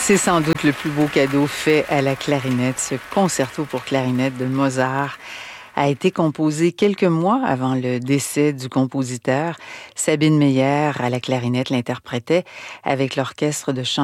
C'est sans doute le plus beau cadeau fait à la clarinette. Ce concerto pour clarinette de Mozart a été composé quelques mois avant le décès du compositeur. Sabine Meyer, à la clarinette, l'interprétait avec l'orchestre de chambre